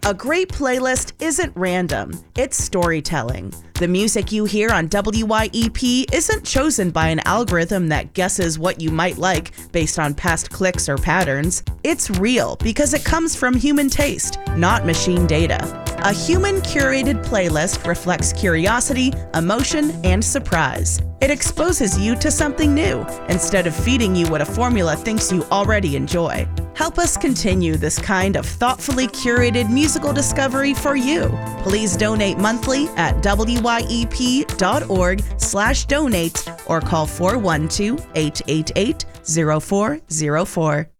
A great playlist isn't random, it's storytelling. The music you hear on WYEP isn't chosen by an algorithm that guesses what you might like based on past clicks or patterns. It's real because it comes from human taste, not machine data. A human-curated playlist reflects curiosity, emotion, and surprise. It exposes you to something new instead of feeding you what a formula thinks you already enjoy. Help us continue this kind of thoughtfully curated musical discovery for you. Please donate monthly at wyep.org/donate or call 412-888-0404.